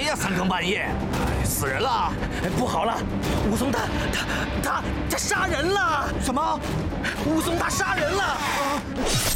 呀？三更半夜，哎，死人了！ 哎，不好了，武松他杀人了！ 什么？ 武松他杀人了！